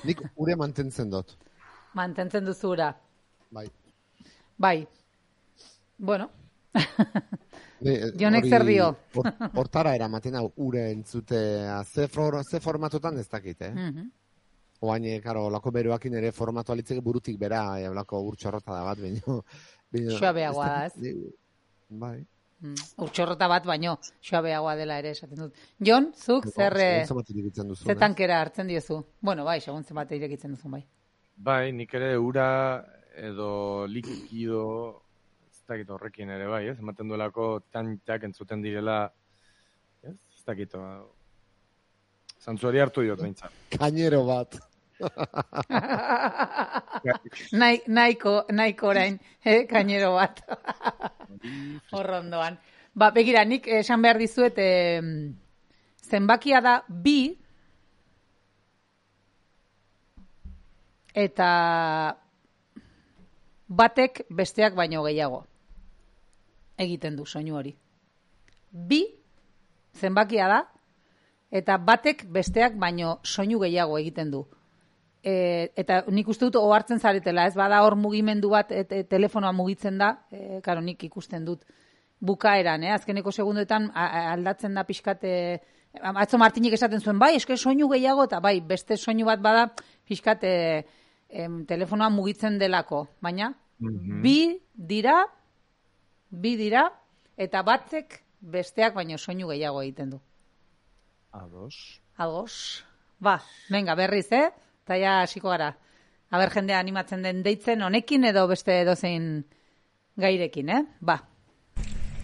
Nik ure mantentzen dut. Mantentzen duzu ura. Bai. Bueno. Jonek zer dio? Hortara eramaten hau ure entzutea. Ze formatotan ez dakit, Oain, karo, lako beroakin ere formatu alitzeke burutik bera, lako urtxorrota da bat, baino. Xoabeagoa da, ez? Bai. Urtxorrota bat, baino, xoabeagoa dela ere esaten dut. Jon, zuk zer tankera hartzen diozu? Bueno, bai, segun zenbat irekitzen duzu, bai. Bai, nik ere ura edo likido, ez dakit horrekin ere bai, ez? Ematen duelako tantak entzuten direla, ez? Ez dakit, zantzuari hartu diot behintzat. Kainero bat. Nahiko orain, kainero bat. Horrondoan. Begira, nik esan behar dizuet, zenbakia da 2, eta batek besteak baino gehiago egiten du soinu hori. 2 zenbakia da, eta batek besteak baino soinu gehiago egiten du. Eta nik uste dut ohartzen zaretela, ez bada hor mugimendu bat telefonoa mugitzen da, karo nik ikusten dut bukaeran, azkeneko segundoetan aldatzen da pixkat, atzo Martinik esaten zuen, bai, eske soinu gehiago, eta bai, beste soinu bat bada pixkat telefonoa mugitzen delako, baina 2 dira, eta batek besteak baino soinu gehiago egiten du. Ados. Venga, berriz, eta ja hasiko gara. Aber jendea animatzen den deitzen honekin edo beste edozein gairekin,